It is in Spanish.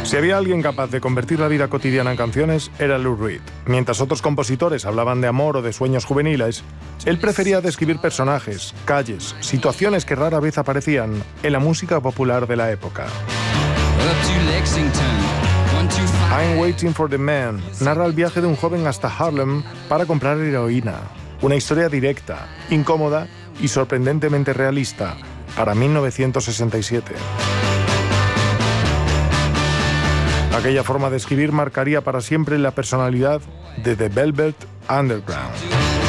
Si había alguien capaz de convertir la vida cotidiana en canciones, era Lou Reed. Mientras otros compositores hablaban de amor o de sueños juveniles, él prefería describir personajes, calles, situaciones que rara vez aparecían en la música popular de la época. I'm Waiting for the Man narra el viaje de un joven hasta Harlem para comprar heroína. Una historia directa, incómoda y sorprendentemente realista para 1967. Aquella forma de escribir marcaría para siempre la personalidad de The Velvet Underground.